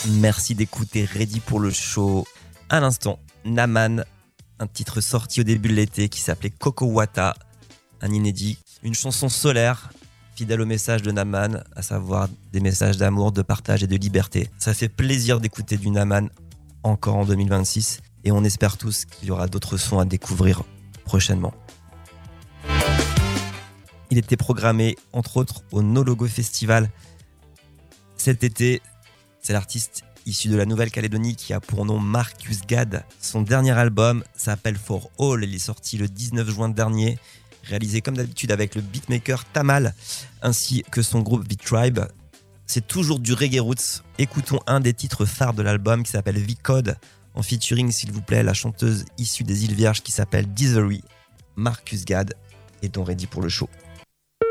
Merci d'écouter Ready pour le show. À l'instant, Naman, un titre sorti au début de l'été qui s'appelait Coco Wata, un inédit, une chanson solaire, fidèle au message de Naman, à savoir des messages d'amour, de partage et de liberté. Ça fait plaisir d'écouter du Naman encore en 2026 et on espère tous qu'il y aura d'autres sons à découvrir prochainement. Il était programmé entre autres au No Logo Festival cet été. C'est l'artiste issu de la Nouvelle-Calédonie qui a pour nom Marcus Gad. Son dernier album s'appelle For All. Il est sorti le 19 juin dernier, réalisé comme d'habitude avec le beatmaker Tamal ainsi que son groupe V-Tribe. C'est toujours du reggae roots. Écoutons un des titres phares de l'album qui s'appelle V-Code, en featuring s'il vous plaît la chanteuse issue des îles Vierges qui s'appelle Dizery. Marcus Gad est donc ready pour le show.